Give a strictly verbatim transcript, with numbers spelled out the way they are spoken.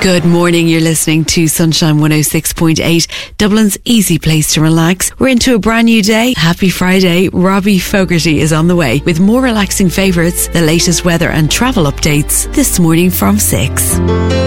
Good morning, you're listening to Sunshine one oh six point eight, Dublin's easy place to relax. We're into a brand new day. Happy Friday. Robbie Fogarty is on the way with more relaxing favourites, the latest weather and travel updates this morning from six.